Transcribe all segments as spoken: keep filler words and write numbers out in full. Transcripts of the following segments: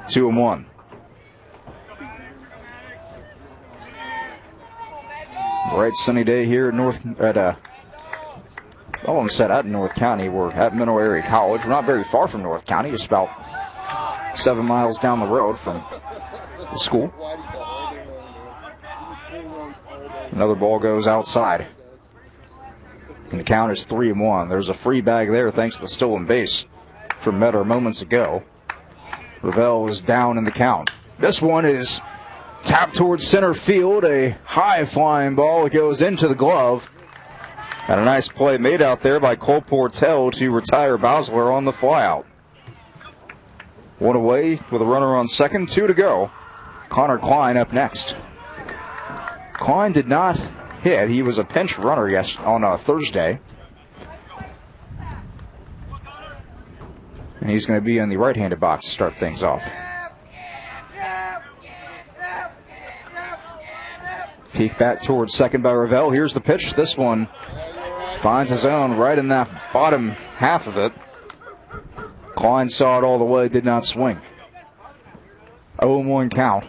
Two and one. Bright sunny day here at North at uh I almost said at North County. We're at Mineral Area College. We're not very far from North County, just about seven miles down the road from the school. Another ball goes outside. And the count is three and one. There's a free bag there thanks to the stolen base from Metter moments ago. Ravel is down in the count. This one is tapped towards center field. A high flying ball. It goes into the glove. And a nice play made out there by Cole Portell to retire Bowsler on the flyout. One away with a runner on second. Two to go. Connor Klein up next. Klein did not hit. He was a pinch runner yes on a Thursday. And he's going to be in the right-handed box to start things off. Peek back towards second by Ravel. Here's the pitch. This one finds his own right in that bottom half of it. Klein saw it all the way, did not swing. oh and one count.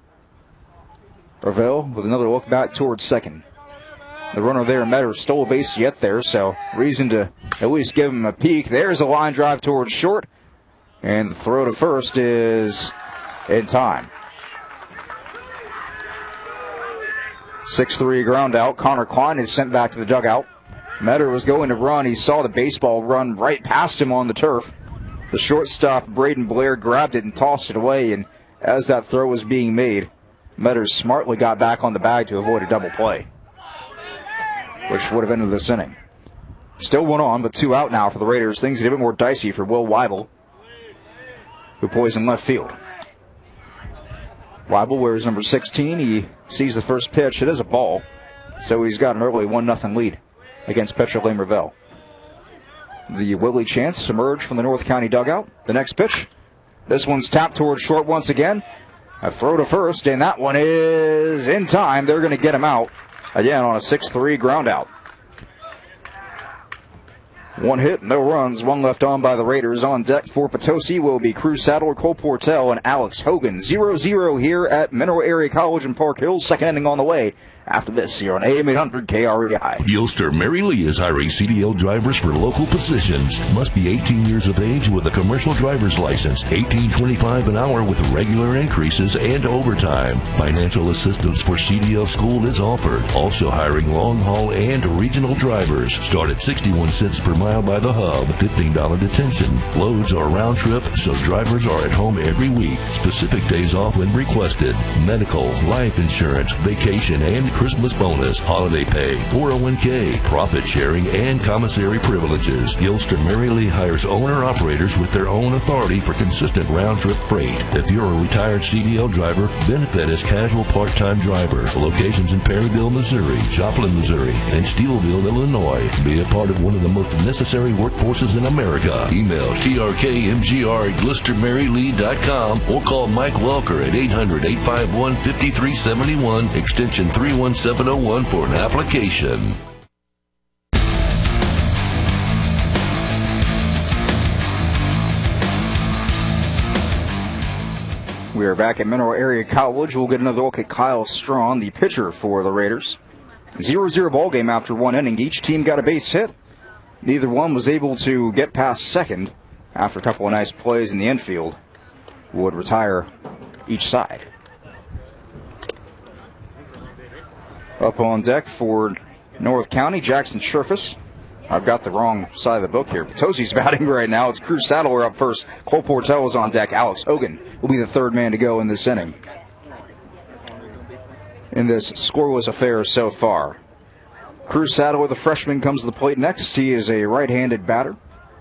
Ravel with another look back towards second. The runner there, Metter, stole a base yet there, so reason to at least give him a peek. There's a line drive towards short, and the throw to first is in time. six three ground out. Connor Klein is sent back to the dugout. Metter was going to run. He saw the baseball run right past him on the turf. The shortstop, Braden Blair, grabbed it and tossed it away, and as that throw was being made, Metter smartly got back on the bag to avoid a double play, which would have ended this inning. Still one on, but two out now for the Raiders. Things get a bit more dicey for Will Weibel, who plays in left field. Weibel wears number sixteen. He sees the first pitch. It is a ball, so he's got an early one nothing lead against Petro Lane Ravel. The Willie Chance emerge from the North County dugout. The next pitch. This one's tapped towards short once again. A throw to first, and that one is in time. They're going to get him out again on a six three ground out. One hit, no runs, one left on by the Raiders. On deck for Potosi will be Cruz Sadler, Cole Portell, and Alex Hogan. zero zero here at Mineral Area College in Park Hills. Second inning on the way after this here on A M eight hundred K R E I. Gilster Mary Lee is hiring C D L drivers for local positions. Must be eighteen years of age with a commercial driver's license. eighteen twenty-five an hour with regular increases and overtime. Financial assistance for C D L school is offered. Also hiring long haul and regional drivers. Start at sixty-one cents per mile by the hub. fifteen dollars detention. Loads are round trip, so drivers are at home every week. Specific days off when requested. Medical, life insurance, vacation, and Christmas bonus, holiday pay, four oh one k, profit sharing, and commissary privileges. Gilster Mary Lee hires owner-operators with their own authority for consistent round-trip freight. If you're a retired C D L driver, benefit as casual part-time driver. Locations in Perryville, Missouri, Joplin, Missouri, and Steelville, Illinois. Be a part of one of the most necessary workforces in America. Email T R K M G R at glister mary lee dot com or call Mike Welker at eight hundred, eight five one, five three seven one, extension three one seven oh one for an application. We are back at Mineral Area College. We'll get another look at Kyle Strawn, the pitcher for the Raiders. zero zero ball game after one inning. Each team got a base hit. Neither one was able to get past second after a couple of nice plays in the infield would retire each side. Up on deck for North County, Jackson Scherfus. I've got the wrong side of the book here. Potosi's batting right now. It's Cruz Sadler up first. Cole Portell is on deck. Alex Hogan will be the third man to go in this inning. In this scoreless affair so far. Cruz Sadler, the freshman, comes to the plate next. He is a right-handed batter.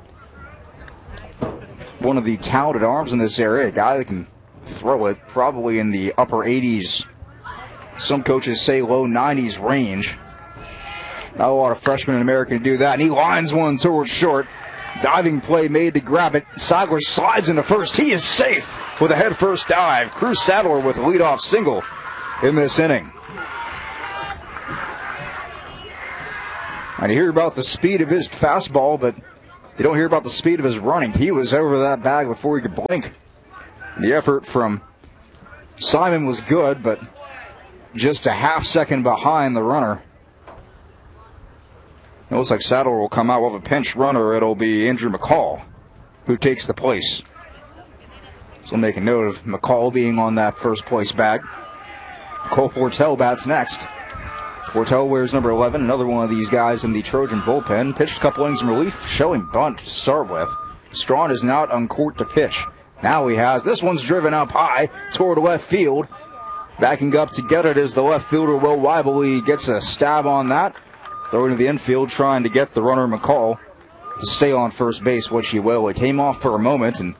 One of the talented arms in this area. A guy that can throw it probably in the upper eighties. Some coaches say low nineties range. Not a lot of freshmen in America can do that. And he lines one towards short. Diving play made to grab it. Sadler slides into first. He is safe with a head-first dive. Cruz Sadler with a leadoff single in this inning. And you hear about the speed of his fastball, but you don't hear about the speed of his running. He was over that bag before he could blink. The effort from Simon was good, but just a half second behind the runner. It looks like Sadler will come out with a pinch runner. It'll be Andrew McCall who takes the place. So we'll make a note of McCall being on that first place bag. Cole Fortell bats next. Fortell wears number eleven, another one of these guys in the Trojan bullpen. Pitched a couple innings in relief, showing bunt to start with. Strawn is not on court to pitch. Now he has, this one's driven up high toward left field. Backing up to get it is the left fielder, Will Weibel. He gets a stab on that. Throwing to the infield, trying to get the runner McCall to stay on first base, which he will. He came off for a moment and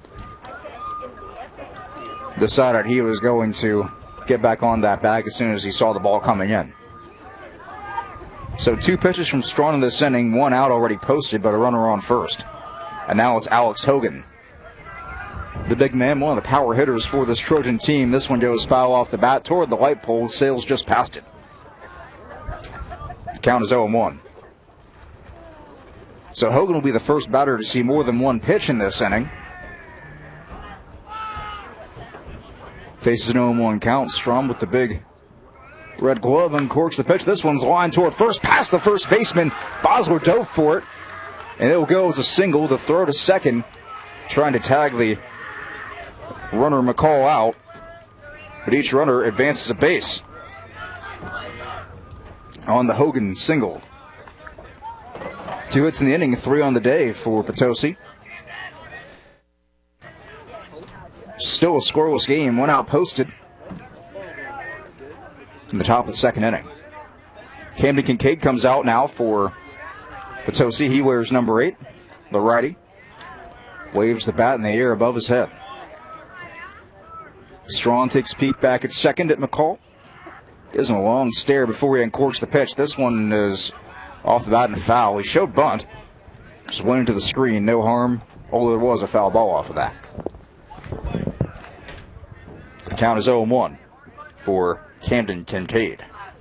decided he was going to get back on that bag as soon as he saw the ball coming in. So two pitches from Strawn in this inning, one out already posted, but a runner on first. And now it's Alex Hogan, the big man, one of the power hitters for this Trojan team. This one goes foul off the bat toward the light pole. Sails just past it. The count is oh and one. So Hogan will be the first batter to see more than one pitch in this inning. Faces an oh and one count. Strom with the big red glove uncorks the pitch. This one's lined toward first, past the first baseman. Bosler dove for it, and it'll go as a single. The throw to second, trying to tag the runner McCall out, but each runner advances a base on the Hogan single. Two hits in the inning, three on the day for Potosi. Still a scoreless game, one out posted in the top of the second inning. Camden Kincaid comes out now for Potosi. He wears number eight, the righty. Waves the bat in the air above his head. Strawn takes a peek back at second at McCall. Gives him a long stare before he uncorks the pitch. This one is off the bat and foul. He showed bunt. Just went into the screen. No harm. Although there was a foul ball off of that. The count is oh and one for Camden Kincaid.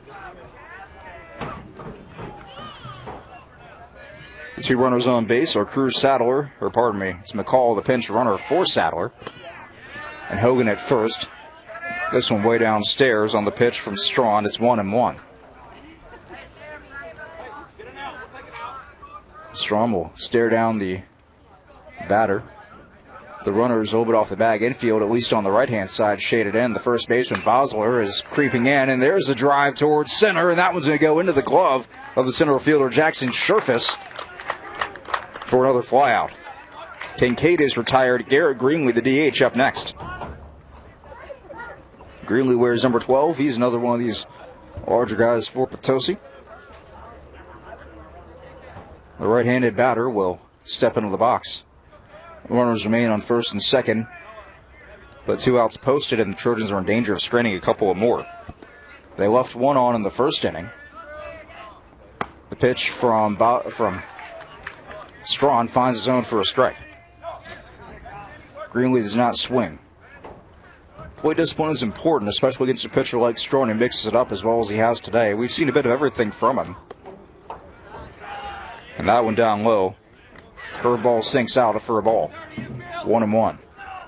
The two runners on base are Cruz Sadler, or pardon me, it's McCall, the pinch runner for Sadler, and Hogan at first. This one way downstairs on the pitch from Strawn. It's one and one. Strawn will stare down the batter. The runner is a little bit off the bag. Infield, at least on the right-hand side, shaded in. The first baseman, Bosler, is creeping in, and there's a drive towards center, and that one's going to go into the glove of the center fielder, Jackson Scherfus, for another flyout. Kincaid is retired. Garrett Greenlee, the D H, up next. Greenlee wears number twelve. He's another one of these larger guys for Potosi. The right-handed batter will step into the box. Runners remain on first and second, but two outs posted, and the Trojans are in danger of straining a couple of more. They left one on in the first inning. The pitch from from Strawn finds his own for a strike. Greenlee does not swing. Plate discipline is important, especially against a pitcher like Strawn. He mixes it up as well as he has today. We've seen a bit of everything from him. And that one down low. Curveball sinks out for a ball. One and one.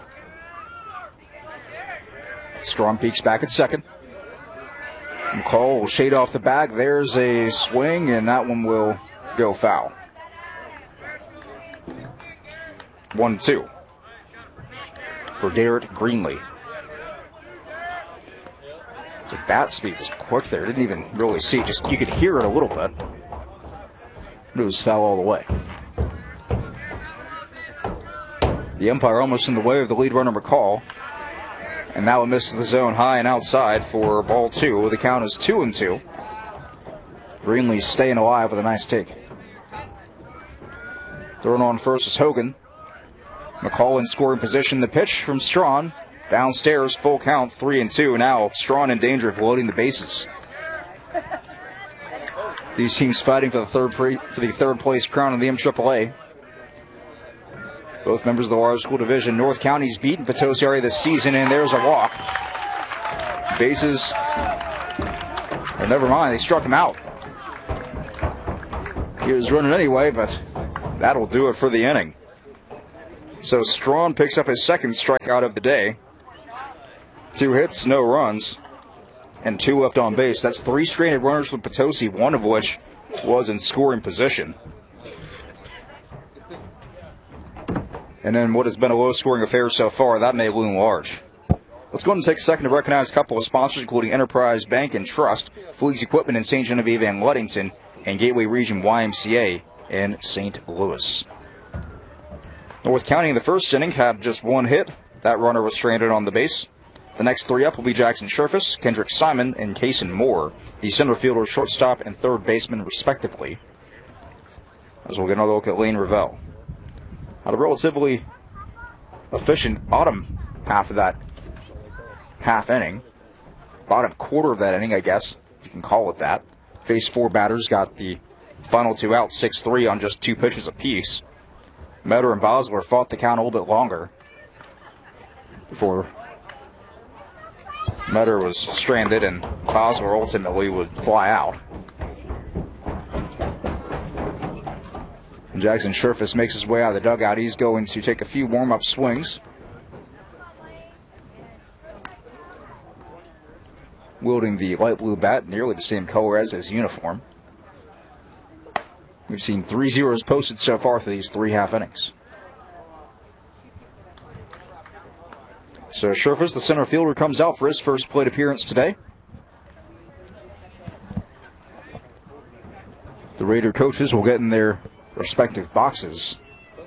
Strawn peeks back at second. McCall will shade off the bag. There's a swing, and that one will go foul. One and two for Garrett Greenlee. The bat speed was quick there. Didn't even really see. Just you could hear it a little bit. It was foul all the way. The umpire almost in the way of the lead runner McCall. And that one misses the zone high and outside for ball two. The count is two and two. Greenlee staying alive with a nice take. Thrown on first is Hogan. McCall in scoring position. The pitch from Strawn. Downstairs, full count, three and two. Now Strawn in danger of loading the bases. These teams fighting for the third pre- for the third place crown in the M triple A. Both members of the Water School Division. North County's beaten Potosi area this season, and there's a walk. Bases. Well, never mind, they struck him out. He was running anyway, but that'll do it for the inning. So Strawn picks up his second strikeout of the day. Two hits, no runs, and two left on base. That's three stranded runners for Potosi, one of which was in scoring position. And then what has been a low-scoring affair so far, that may loom large. Let's go ahead and take a second to recognize a couple of sponsors, including Enterprise Bank and Trust, Fleeks Equipment in Saint Genevieve and Ludington, and Gateway Region Y M C A in Saint Louis. North County in the first inning had just one hit. That runner was stranded on the base. The next three up will be Jackson Sherfus, Kendrick Simon, and Kason Moore, the center fielder, shortstop, and third baseman, respectively. As we'll get another look at Lane Ravel. Had a relatively efficient bottom half of that half inning. Bottom quarter of that inning, I guess, if you can call it that. Faced four batters, got the final two out, six three on just two pitches apiece. Metter and Bosler fought the count a little bit longer before Metter was stranded and Bosler ultimately would fly out. And Jackson Sherfus makes his way out of the dugout. He's going to take a few warm-up swings. Wielding the light blue bat, nearly the same color as his uniform. We've seen three zeros posted so far for these three half innings. So Sherfus, the center fielder, comes out for his first plate appearance today. The Raider coaches will get in their respective boxes.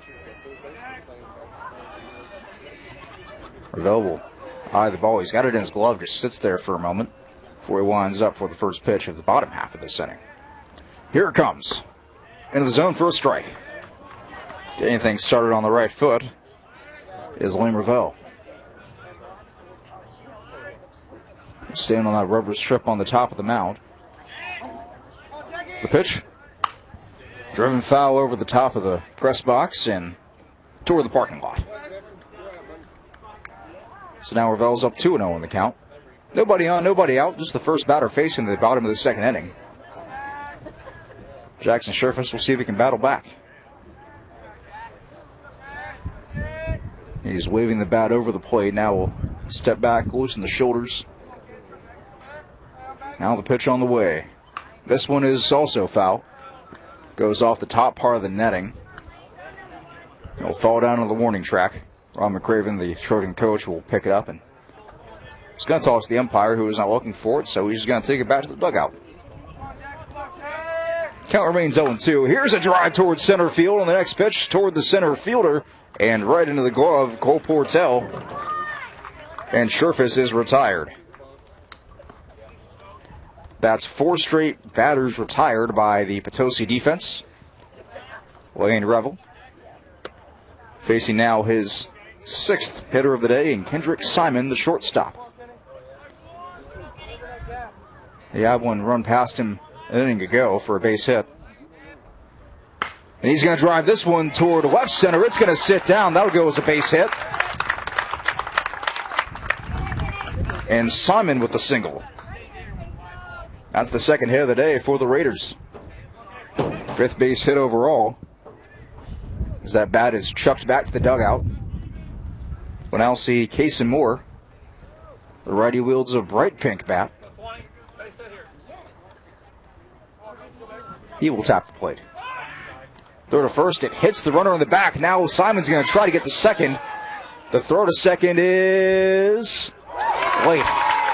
Ravel will eye the ball. He's got it in his glove, just sits there for a moment before he winds up for the first pitch of the bottom half of this inning. Here it comes. Into the zone for a strike. Getting things started on the right foot is Lane Ravel. Staying on that rubber strip on the top of the mound. The pitch. Driven foul over the top of the press box and toward the parking lot. So now Ravel's up two and oh in the count. Nobody on, nobody out. Just the first batter facing the bottom of the second inning. Jackson Sherfus will see if he can battle back. He's waving the bat over the plate. Now we'll step back, loosen the shoulders. Now the pitch on the way. This one is also foul. Goes off the top part of the netting. It'll fall down on the warning track. Ron McCraven, the shorting coach, will pick it up and he's going to toss the umpire, who is not looking for it, so he's just going to take it back to the dugout. Count remains oh and two. Here's a drive towards center field on the next pitch toward the center fielder and right into the glove, Cole Portell. And Sherfus is retired. That's four straight batters retired by the Potosi defense. Lane Ravel facing now his sixth hitter of the day, and Kendrick Simon, the shortstop. He had one run past him an inning ago for a base hit. And he's going to drive this one toward left center. It's going to sit down. That'll go as a base hit. And Simon with the single. That's the second hit of the day for the Raiders. Fifth base hit overall. As that bat is chucked back to the dugout. We'll now see Kason Moore. The righty wields a bright pink bat. He will tap the plate. Throw to first. It hits the runner in the back. Now Simon's going to try to get the second. The throw to second is late.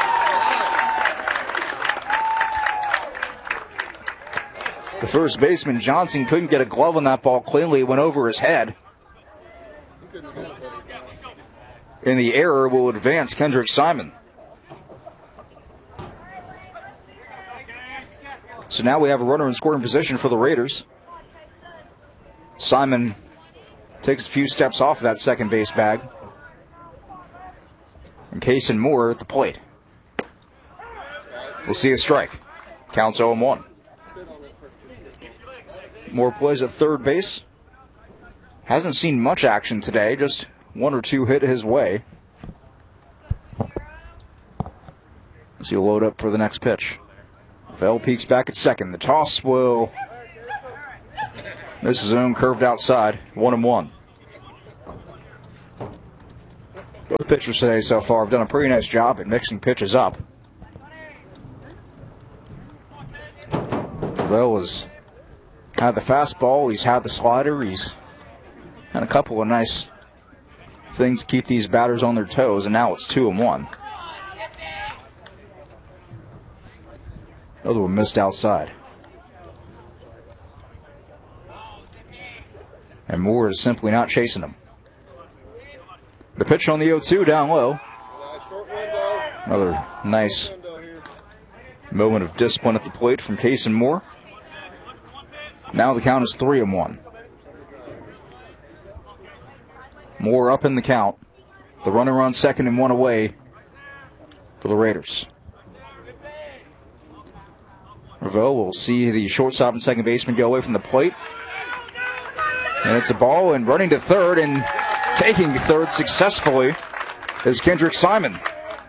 The first baseman, Johnson, couldn't get a glove on that ball cleanly. It went over his head. And the error will advance Kendrick Simon. So now we have a runner in scoring position for the Raiders. Simon takes a few steps off of that second base bag. And Kason Moore at the plate. We'll see a strike. Counts oh and one. Moore plays at third base. Hasn't seen much action today, just one or two hit his way. As he'll load up for the next pitch. Fell peeks back at second. The toss will miss his own, curved outside. One and one. Both pitchers today so far have done a pretty nice job at mixing pitches up. Ravel has had the fastball, he's had the slider, he's had a couple of nice things to keep these batters on their toes, and now it's two and one. Another one missed outside. And Moore is simply not chasing him. The pitch on the oh two down low. Another nice moment of discipline at the plate from Kason Moore. Now the count is three and one. Moore up in the count. The runner on second and one away for the Raiders. Ravel will see the shortstop and second baseman go away from the plate. And it's a ball, and running to third and taking third successfully is Kendrick Simon.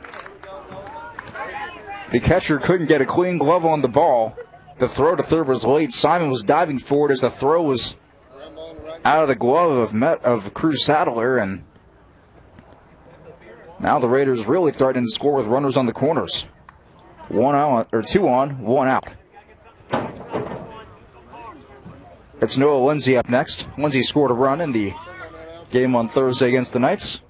The catcher couldn't get a clean glove on the ball. The throw to third was late. Simon was diving forward as the throw was out of the glove of Met of Cruz Sadler, and now the Raiders really threatening to score with runners on the corners. One out, or two on, one out. It's Noah Lindsay up next. Lindsay scored a run in the game on Thursday against the Knights.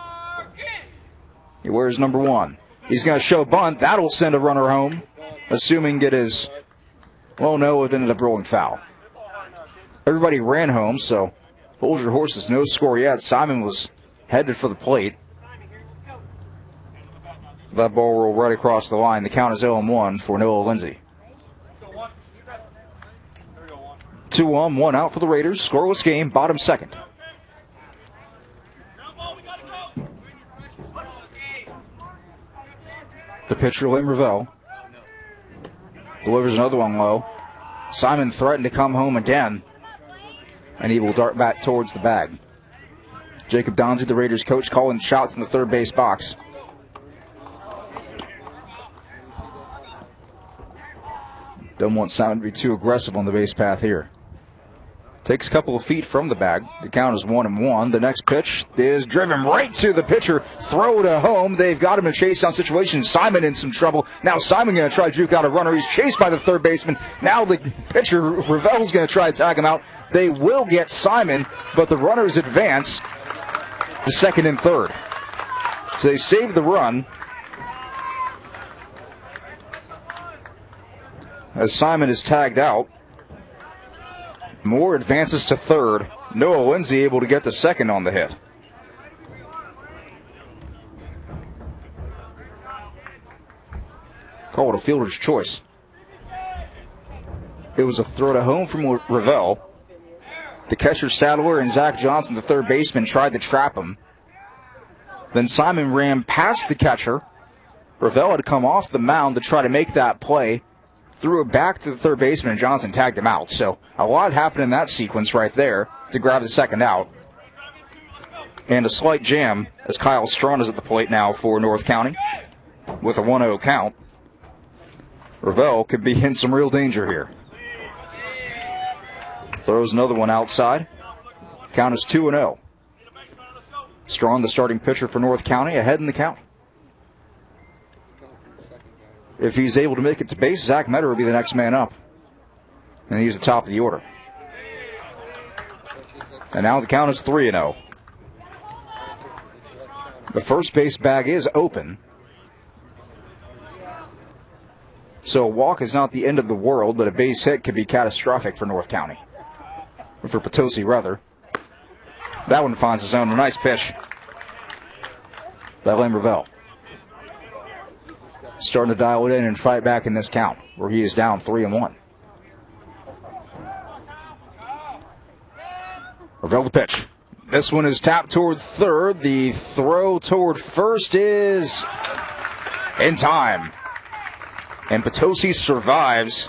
He wears number one. He's going to show bunt. That'll send a runner home, assuming it is, well, no, it ended up rolling foul. Everybody ran home, so hold your horses. No score yet. Simon was headed for the plate. That ball rolled right across the line. The count is oh and one for Noah Lindsay. Two on, one out for the Raiders. Scoreless game, bottom second. The pitcher, Lynn Ravel, delivers another one low. Simon threatened to come home again, and he will dart back towards the bag. Jacob Donzie, the Raiders coach, calling shots in the third base box. Don't want Simon to be too aggressive on the base path here. Takes a couple of feet from the bag. The count is one and one. The next pitch is driven right to the pitcher. Throw to home. They've got him in a chase down situation. Simon in some trouble. Now Simon going to try to juke out a runner. He's chased by the third baseman. Now the pitcher, Ravel's going to try to tag him out. They will get Simon, but the runners advance to second and third. So they saved the run as Simon is tagged out. Moore advances to third. Noah Lindsay able to get to second on the hit. Call it a fielder's choice. It was a throw to home from Ravel. The catcher Sadler and Zach Johnson, the third baseman, tried to trap him. Then Simon ran past the catcher. Ravel had to come off the mound to try to make that play. Threw it back to the third baseman, and Johnson tagged him out. So a lot happened in that sequence right there to grab the second out. And a slight jam as Kyle Strawn is at the plate now for North County with a one oh count. Ravel could be in some real danger here. Throws another one outside. Count is two and oh. Strawn, the starting pitcher for North County, ahead in the count. If he's able to make it to base, Zach Metter will be the next man up. And he's the top of the order. And now the count is three and oh. The first base bag is open. So a walk is not the end of the world, but a base hit could be catastrophic for North County. Or for Potosi, rather. That one finds the zone. A nice pitch by Lane Ravel. Starting to dial it in and fight back in this count, where he is down three and one. Ravel the pitch. This one is tapped toward third. The throw toward first is in time. And Potosi survives.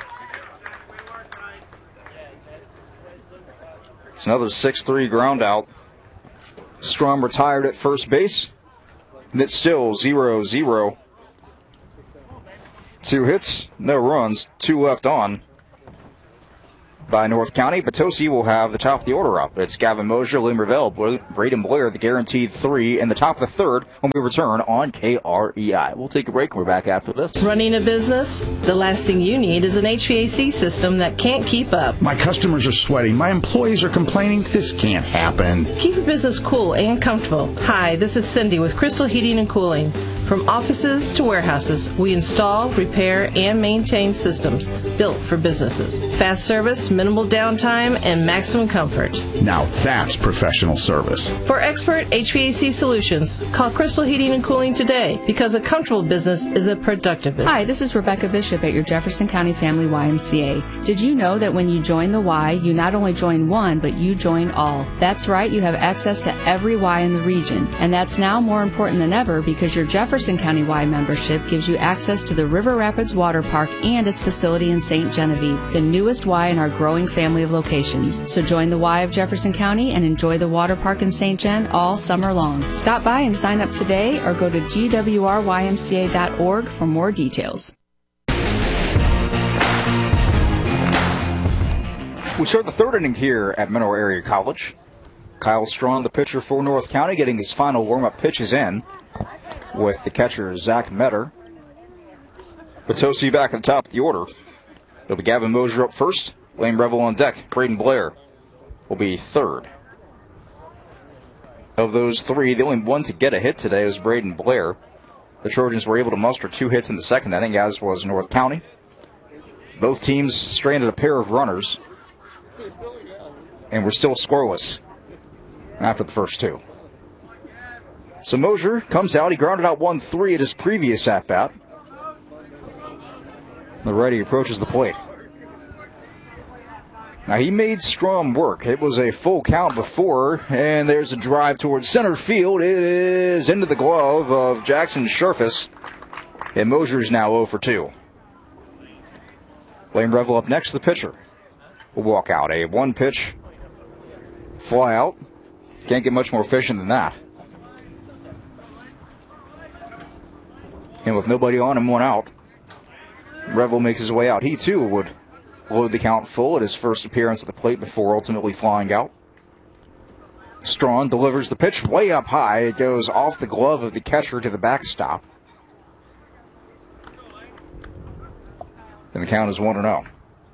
It's another six three ground out. Strom retired at first base. And it's still zero zero. Two hits, no runs, two left on. by North County. Potosi will have the top of the order up. It's Gavin Mosier, Liam Ravel, Braden Blair, the guaranteed three in the top of the third when we return on K R E I. We'll take a break. We're back after this. Running a business? The last thing you need is an H V A C system that can't keep up. My customers are sweating. My employees are complaining. This can't happen. Keep your business cool and comfortable. Hi, this is Cindy with Crystal Heating and Cooling. From offices to warehouses, we install, repair, and maintain systems built for businesses. Fast service, minimal downtime, and maximum comfort. Now that's professional service. For expert H V A C solutions, call Crystal Heating and Cooling today, because a comfortable business is a productive business. Hi, this is Rebecca Bishop at your Jefferson County Family Y M C A. Did you know that when you join the Y, you not only join one, but you join all? That's right, you have access to every Y in the region, and that's now more important than ever because your Jefferson County Y membership gives you access to the River Rapids Water Park and its facility in Saint Genevieve, the newest Y in our growing family of locations. So join the Y of Jefferson County and enjoy the water park in Saint Gen all summer long. Stop by and sign up today or go to G W R Y M C A dot org for more details. We start the third inning here at Mineral Area College. Kyle Strong, the pitcher for North County, getting his final warm-up pitches in with the catcher, Zach Metter. Potosi back at the top of the order. It'll be Gavin Mosier up first. Lane Revel on deck. Braden Blair will be third. Of those three, the only one to get a hit today was Braden Blair. The Trojans were able to muster two hits in the second inning, as was North County. Both teams stranded a pair of runners and were still scoreless after the first two. So Mosier comes out. He grounded out one three at his previous at-bat. The righty approaches the plate. Now, he made Strom work. It was a full count before, and there's a drive towards center field. It is into the glove of Jackson Scherfus, and Mosier's now oh for two. Lane Revel up next, the pitcher will walk out. A one-pitch fly out. Can't get much more efficient than that. And with nobody on and one out, Revel makes his way out. He, too, would load the count full at his first appearance at the plate before ultimately flying out. Strong delivers the pitch way up high. It goes off the glove of the catcher to the backstop. And the count is one and oh.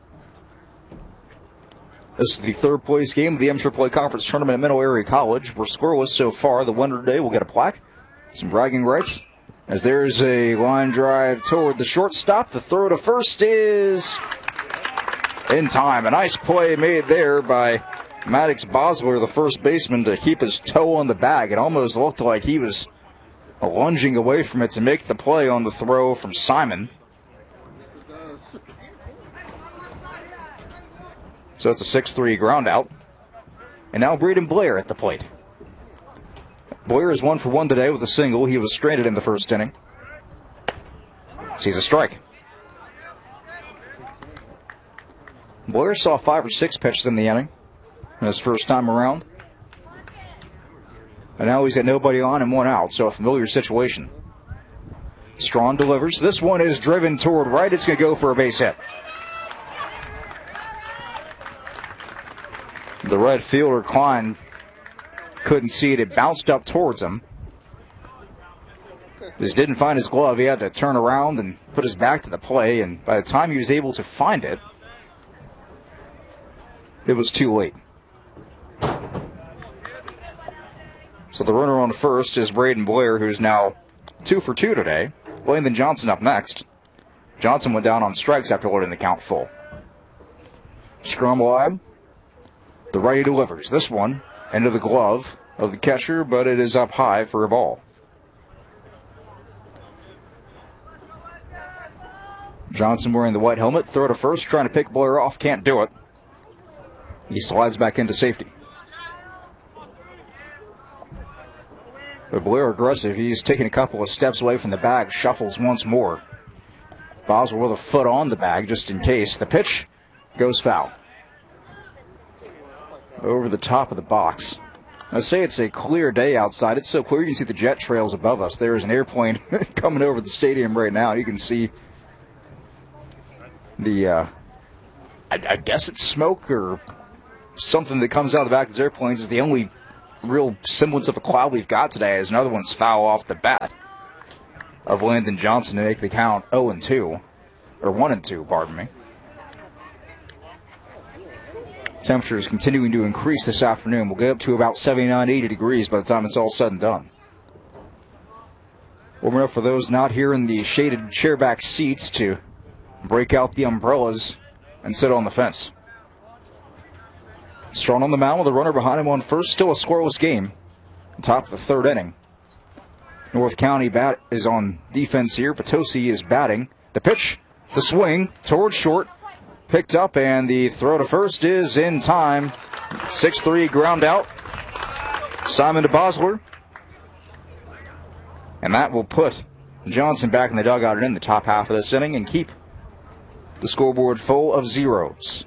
This is the third place game of the M triple A Conference Tournament at Middle Area College. We're scoreless so far. The winner today will get a plaque, some bragging rights. As there's a line drive toward the shortstop. The throw to first is in time. A nice play made there by Maddox Bosler, the first baseman, to keep his toe on the bag. It almost looked like he was lunging away from it to make the play on the throw from Simon. So it's a six three ground out. And now Braden Blair at the plate. Blair is one for one today with a single. He was stranded in the first inning. Sees a strike. Blair saw five or six pitches in the inning his first time around. And now he's got nobody on and one out, so a familiar situation. Strong delivers. This one is driven toward right. It's going to go for a base hit. The right fielder, Klein, couldn't see it. It bounced up towards him. Just didn't find his glove. He had to turn around and put his back to the play, and by the time he was able to find it, it was too late. So the runner on first is Braden Blair, who's now two for two today. Landon Johnson up next. Johnson went down on strikes after loading the count full. Strom wide. The righty delivers. This one into the glove of the catcher, but it is up high for a ball. Johnson wearing the white helmet. Throw to first, trying to pick Blair off. Can't do it. He slides back into safety. But Blair aggressive. He's taking a couple of steps away from the bag. Shuffles once more. Boswell with a foot on the bag just in case. The pitch goes foul. Over the top of the box. I say it's a clear day outside. It's so clear you can see the jet trails above us. There is an airplane coming over the stadium right now. You can see the uh, I, I guess it's smoke or something that comes out of the back of these airplanes. Is the only real semblance of a cloud we've got today, as another one's foul off the bat of Landon Johnson to make the count oh and two, or one and two, pardon me. Temperatures continuing to increase this afternoon. We'll get up to about seventy-nine, eighty degrees by the time it's all said and done. Warm enough for those not here in the shaded chairback seats to break out the umbrellas and sit on the fence. Strong on the mound with a runner behind him on first. Still a scoreless game. Top of the third inning. North County bat is on defense here. Potosi is batting. The pitch, the swing towards short. Picked up, and the throw to first is in time. six three ground out. Simon to Bosler. And that will put Johnson back in the dugout and in the top half of this inning and keep the scoreboard full of zeros.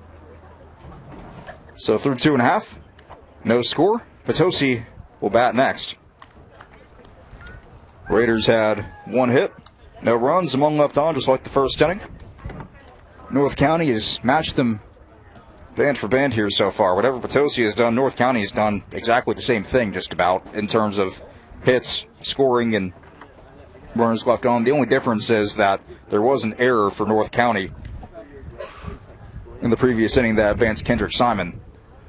So through two and a half, no score. Potosi will bat next. Raiders had one hit, no runs, among left on, just like the first inning. North County has matched them band for band here so far. Whatever Potosi has done, North County has done exactly the same thing, just about, in terms of hits, scoring, and runners left on. The only difference is that there was an error for North County in the previous inning that advanced Kendrick Simon.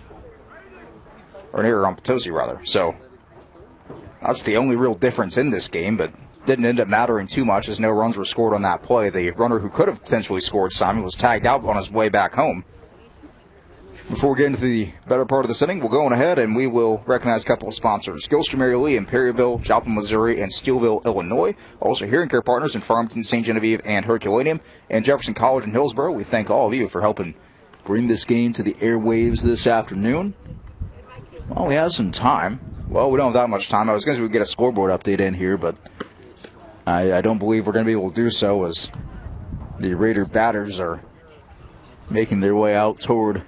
Or an error on Potosi, rather. So that's the only real difference in this game, but didn't end up mattering too much as no runs were scored on that play. The runner who could have potentially scored, Simon, was tagged out on his way back home. Before we get into the better part of this inning, we'll go on ahead and we will recognize a couple of sponsors. Gilster Mary Lee in Perryville, Joplin, Missouri, and Steelville, Illinois. Also, Hearing Care Partners in Farmington, Saint Genevieve, and Herculaneum, and Jefferson College in Hillsborough. We thank all of you for helping bring this game to the airwaves this afternoon. Well, we have some time. Well, we don't have that much time. I was going to get a scoreboard update in here, but I, I don't believe we're going to be able to do so as the Raider batters are making their way out toward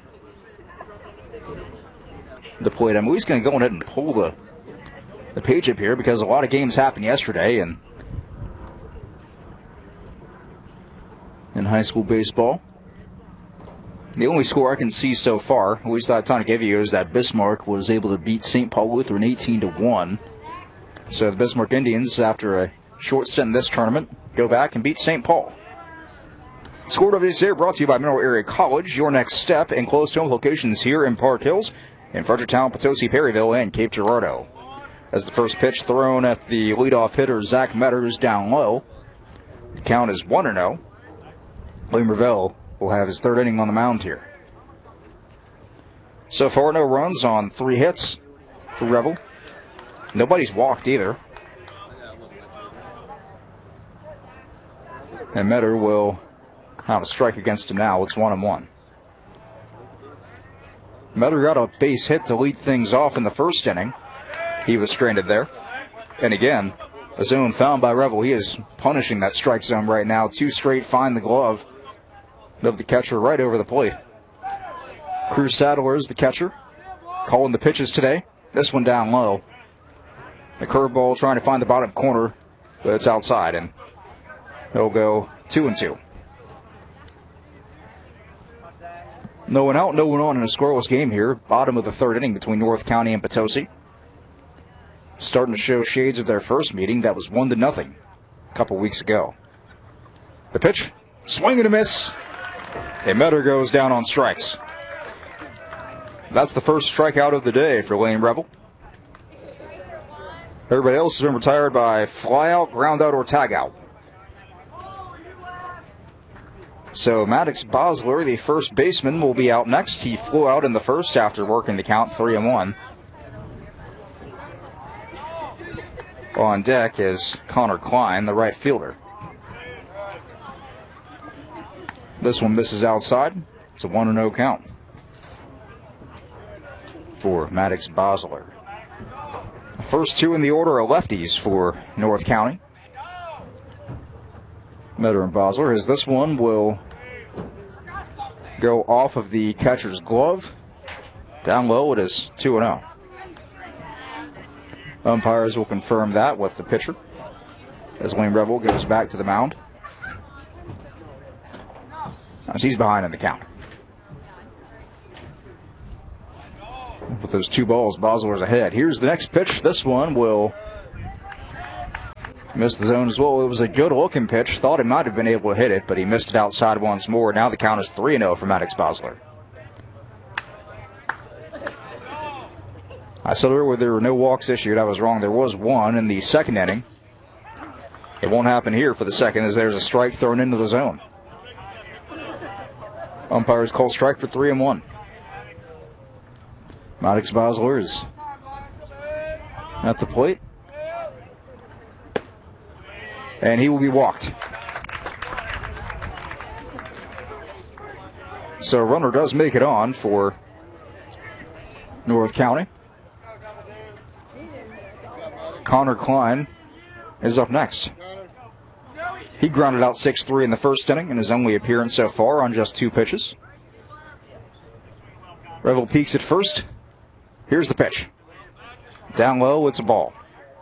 the plate. I'm at least going to go ahead and pull the, the page up here because a lot of games happened yesterday and in high school baseball. The only score I can see so far, at least I have time to give you, is that Bismarck was able to beat Saint Paul Lutheran eighteen to one. So the Bismarck Indians, after a short stint in this tournament, go back and beat Saint Paul. Scored over this year brought to you by Mineral Area College. Your next step in close to home locations here in Park Hills, in Fredericktown, Potosi, Perryville, and Cape Girardeau. As the first pitch thrown at the leadoff hitter, Zach Metters, down low. The count is one and oh. William Ravel will have his third inning on the mound here. So far, no runs on three hits for Revel. Nobody's walked either. And Metter will have a strike against him now. It's one and one. Metter got a base hit to lead things off in the first inning. He was stranded there. And again, a zone found by Revel. He is punishing that strike zone right now. Two straight, find the glove of the catcher right over the plate. Cruz Sadler is the catcher, calling the pitches today. This one down low. The curveball trying to find the bottom corner, but it's outside, and he'll go two and two. No one out, no one on in a scoreless game here. Bottom of the third inning between North County and Potosi. Starting to show shades of their first meeting. That was one to nothing a couple weeks ago. The pitch, swing and a miss. And Metter goes down on strikes. That's the first strikeout of the day for Lane Revel. Everybody else has been retired by flyout, groundout, or tagout. So Maddox Bosler, the first baseman, will be out next. He flew out in the first after working the count three and one. On deck is Connor Klein, the right fielder. This one misses outside. It's a one and oh count for Maddox Bosler. The first two in the order are lefties for North County. Metter and Bosler, as this one will go off of the catcher's glove. Down low, it is two and oh. Umpires will confirm that with the pitcher as Wayne Revel goes back to the mound. As he's behind in the count. With those two balls, Bosler's ahead. Here's the next pitch. This one will miss the zone as well. It was a good-looking pitch. Thought he might have been able to hit it, but he missed it outside once more. Now the count is three and oh for Maddox Bosler. I said earlier there were no walks issued. I was wrong. There was one in the second inning. It won't happen here for the second as there's a strike thrown into the zone. Umpires call strike for three and one. Maddox Bosler is at the plate. And he will be walked. So a runner does make it on for North County. Connor Klein is up next. He grounded out six three in the first inning in his only appearance so far on just two pitches. Revel peaks at first. Here's the pitch. Down low, it's a ball.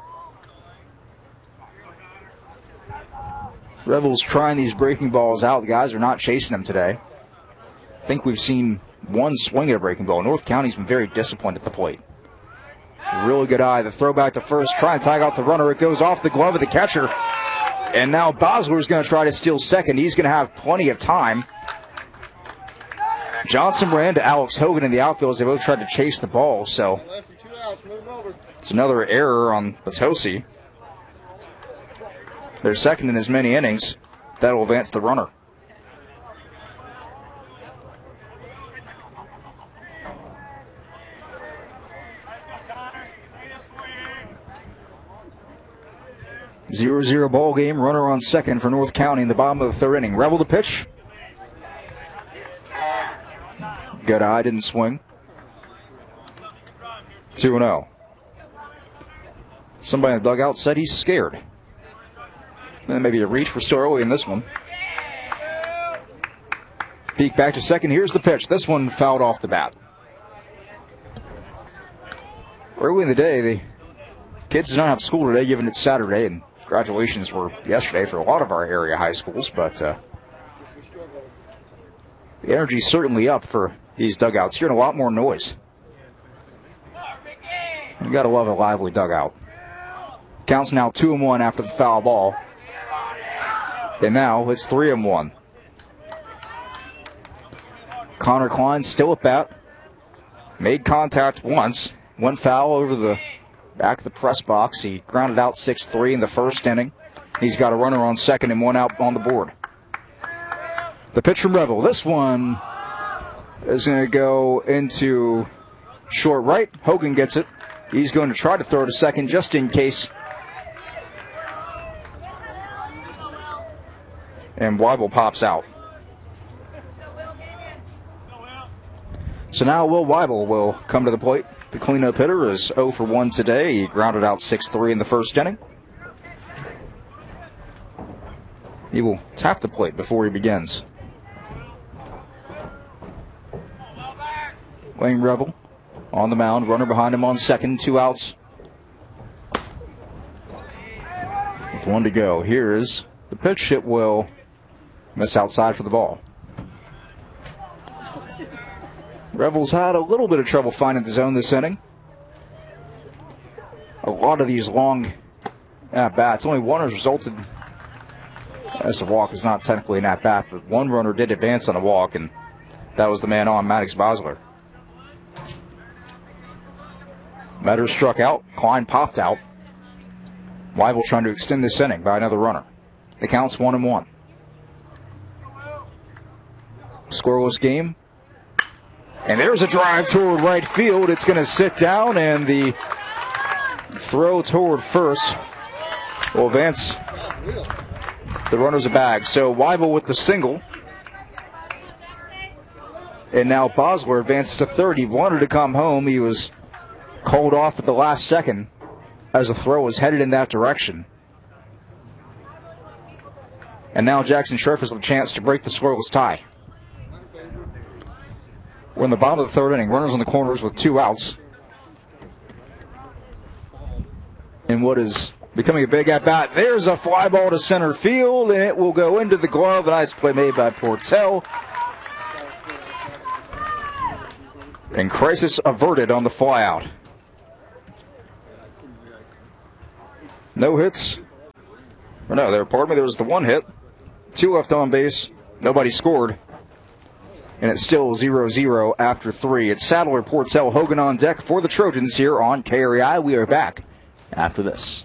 Revel's trying these breaking balls out. The guys are not chasing them today. I think we've seen one swing at a breaking ball. North County's been very disciplined at the plate. Really good eye. The throw back to first. Try and tag out the runner. It goes off the glove of the catcher. And now Bosler's going to try to steal second. He's going to have plenty of time. Johnson ran to Alex Hogan in the outfield as they both tried to chase the ball. So it's another error on Potosi. Their second in as many innings. That'll advance the runner. zero zero ball game. Runner on second for North County in the bottom of the third inning. Revel the pitch. Good eye, didn't swing. two and oh. Somebody in the dugout said he's scared. Then maybe a reach for still early in this one. Peek back to second. Here's the pitch. This one fouled off the bat. Early in the day, the kids did not have school today, given it's Saturday, and graduations were yesterday for a lot of our area high schools, but uh, the energy's certainly up for these dugouts. Hearing a lot more noise. You gotta love a lively dugout. Counts now two and one after the foul ball. And now it's three and one. Connor Klein still at bat. Made contact once. Went foul over the back of the press box. He grounded out six three in the first inning. He's got a runner on second and one out on the board. The pitch from Revel. This one is going to go into short right. Hogan gets it. He's going to try to throw to second just in case. And Weibel pops out. So now Will Weibel will come to the plate. The cleanup hitter is oh for one today. He grounded out six three in the first inning. He will tap the plate before he begins. Wayne Revel on the mound. Runner behind him on second. Two outs. With one to go. Here is the pitch. It will miss outside for the ball. Revel's had a little bit of trouble finding the zone this inning. A lot of these long at-bats. Only one has resulted as a walk. Is not technically an at-bat, but one runner did advance on a walk, and that was the man on, Maddox Bosler. Metter struck out. Klein popped out. Weibel trying to extend this inning by another runner. The count's one and one. Scoreless game. And there's a drive toward right field. It's going to sit down, and the throw toward first will advance the runners a bag. So Weibel with the single. And now Bosler advances to third. He wanted to come home. He was called off at the last second as the throw was headed in that direction. And now Jackson Sheriff has a chance to break the scoreless tie. We're in the bottom of the third inning. Runners on the corners with two outs. In what is becoming a big at-bat. There's a fly ball to center field, and it will go into the glove. A nice play made by Portell. And crisis averted on the flyout. No hits. Or no, there, pardon me, there was the one hit. Two left on base. Nobody scored. And it's still zero zero after three. It's Sadler, Portell, Hogan on deck for the Trojans here on K R E I. We are back after this.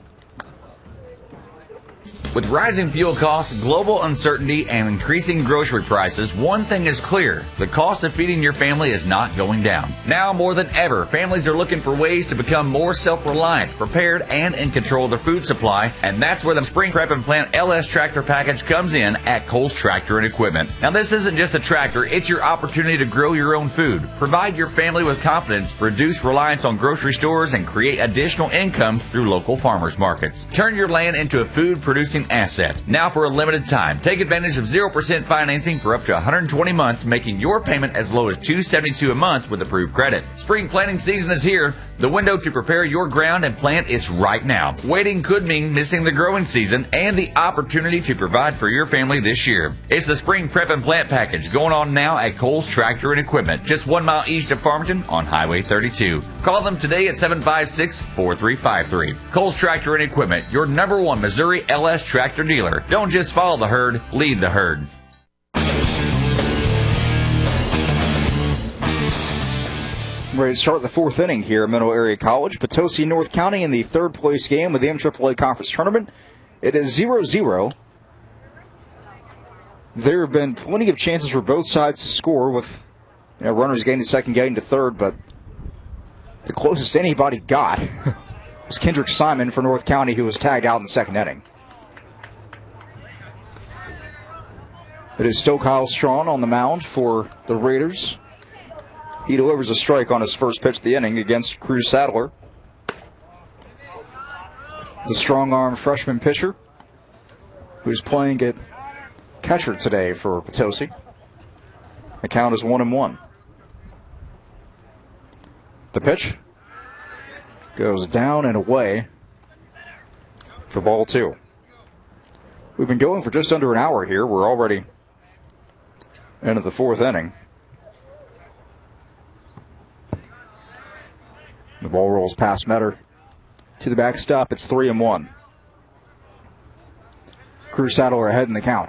With rising fuel costs, global uncertainty, and increasing grocery prices, one thing is clear. The cost of feeding your family is not going down. Now more than ever, families are looking for ways to become more self-reliant, prepared, and in control of their food supply, and that's where the Spring Prep and Plant L S Tractor Package comes in at Coles Tractor and Equipment. Now this isn't just a tractor, it's your opportunity to grow your own food, provide your family with confidence, reduce reliance on grocery stores, and create additional income through local farmers markets. Turn your land into a food-producing asset. Now for a limited time, take advantage of zero percent financing for up to one hundred twenty months, making your payment as low as two hundred seventy-two dollars a month with approved credit. Spring planting season is here. The window to prepare your ground and plant is right now. Waiting could mean missing the growing season and the opportunity to provide for your family this year. It's the Spring Prep and Plant Package going on now at Coles Tractor and Equipment, just one mile east of Farmington on Highway thirty-two. Call them today at seven five six, four three five three. Coles Tractor and Equipment, your number one Missouri L S tractor dealer. Don't just follow the herd, lead the herd. Ready to start the fourth inning here at Middle Area College. Potosi North County in the third place game of the M triple A Conference Tournament. It is zero zero. There have been plenty of chances for both sides to score with you know, runners getting to second, getting to third, but the closest anybody got was Kendrick Simon for North County, who was tagged out in the second inning. It is still Kyle Strawn on the mound for the Raiders. He delivers a strike on his first pitch of the inning against Cruz Sadler. The strong-arm freshman pitcher who's playing at catcher today for Potosi. The count is one and one. The pitch goes down and away for ball two. We've been going for just under an hour here. We're already into the fourth inning. The ball rolls past Metter to the backstop. It's three and one. Cruz Sadler ahead in the count.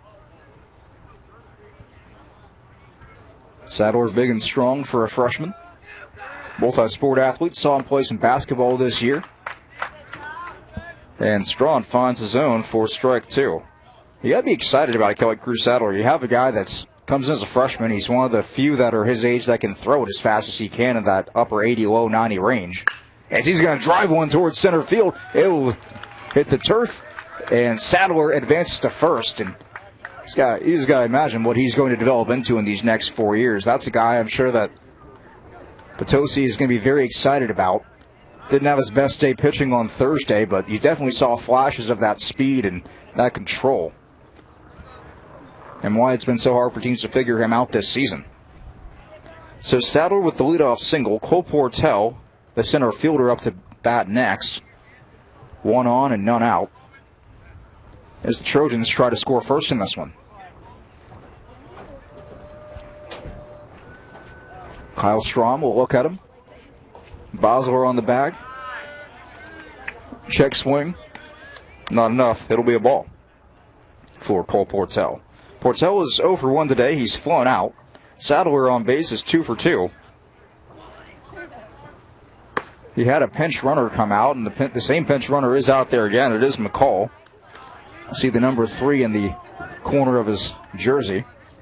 Sadler big and strong for a freshman. Multi-sport athlete. Saw him play some basketball this year. And Strawn finds his own for strike two. You got to be excited about a kid like Cruz Sadler. You have a guy that's comes in as a freshman. He's one of the few that are his age that can throw it as fast as he can in that upper eighty, low ninety range. As he's going to drive one towards center field, it will hit the turf, and Sadler advances to first. And he's got, he's got to imagine what he's going to develop into in these next four years. That's a guy I'm sure that Potosi is going to be very excited about. Didn't have his best day pitching on Thursday, but you definitely saw flashes of that speed and that control. And why it's been so hard for teams to figure him out this season. So Sadler with the leadoff single. Cole Portell, the center fielder, up to bat next. One on and none out, as the Trojans try to score first in this one. Kyle Strom will look at him. Bosler on the bag. Check swing. Not enough. It'll be a ball for Cole Portell. Portell is zero for one today. He's flown out. Sadler on base is two for two. He had a pinch runner come out, and the, pin, the same pinch runner is out there again. It is McCall. See the number three in the corner of his jersey.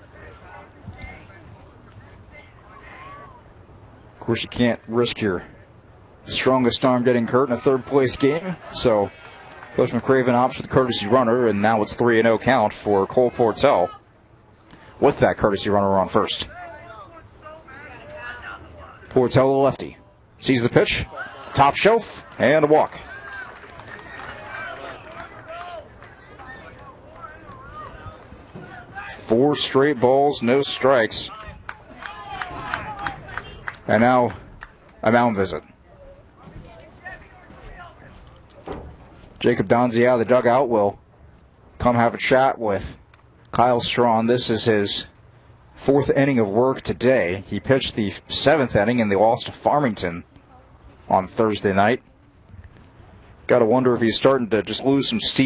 Of course, you can't risk your strongest arm getting hurt in a third-place game, so Coach McCraven opts for the courtesy runner, and now it's three and oh count for Cole Portell with that courtesy runner on first. Portell, the lefty, sees the pitch, top shelf, and a walk. Four straight balls, no strikes. And now a mound visit. Jacob Donzi out of the dugout will come have a chat with Kyle Strawn. This is his fourth inning of work today. He pitched the seventh inning and they lost to Farmington on Thursday night. Got to wonder if he's starting to just lose some steam